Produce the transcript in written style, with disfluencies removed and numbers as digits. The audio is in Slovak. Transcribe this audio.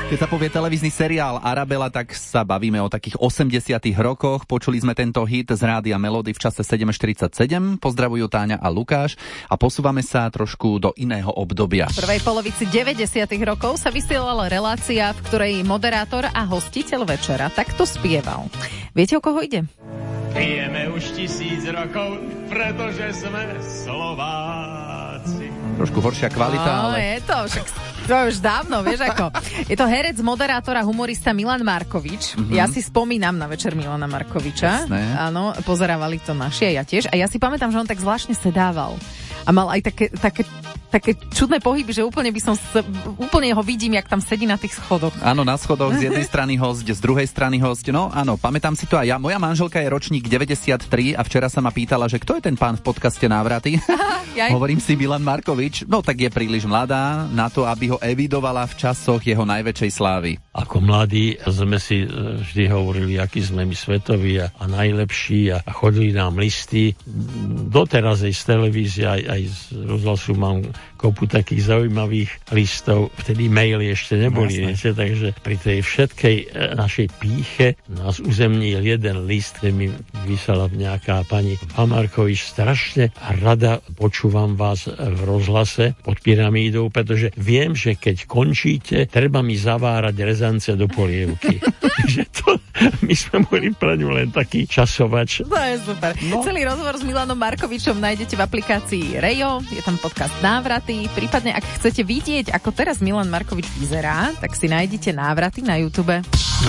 Keď sa povie televízny seriál Arabela, tak sa bavíme o takých 80 rokoch. Počuli sme tento hit z Rádia Melody v čase 7:47. Pozdravujú Táňa a Lukáš a posúvame sa trošku do iného obdobia. V prvej polovici 90 rokov sa vysielala relácia, v ktorej moderátor a hostiteľ večera takto spieval. Viete, o koho ide? Pijeme už 1000 rokov, pretože sme Slováci. Trošku horšia kvalita, ale... Je to, však to už dávno, vieš ako. Je to herec, moderátor a humorista Milan Markovič. Ja si spomínam na večer Milana Markoviča. Jasné. Áno, pozerávali to naši a ja tiež. A ja si pamätám, že on tak zvláštne sedával. A mal aj také čudné pohyby, že úplne ho vidím, jak tam sedí na tých schodoch. Áno, na schodoch z jednej strany hosť, z druhej strany hosť. No áno, pamätám si to aj ja. Moja manželka je ročník 93 a včera sa ma pýtala, že kto je ten pán v podcaste Návraty. Hovorím si Milan Markovič. No tak je príliš mladá na to, aby ho evidovala v časoch jeho najväčšej slávy. Ako mladí sme si vždy hovorili, akí sme my svetoví a najlepší a chodili nám listy. Doteraz aj z televízie, aj z rozhlasu mám kopu takých zaujímavých listov. Vtedy maily ešte neboli, viete, takže pri tej všetkej našej pýche nás uzemnil jeden list, kde mi vysala nejaká pani Markovič, strašne rada počúvam vás v rozhlase pod pyramídou, pretože viem, že keď končíte, treba mi zavárať rezance do polievky. Takže to my sme mohli pre ňu len taký časovač. To je super. No. Celý rozhovor s Milanom Markovičom nájdete v aplikácii Rejo, je tam podcast Návraty. Prípadne, ak chcete vidieť, ako teraz Milan Markovič vyzerá, tak si nájdete Návraty na YouTube.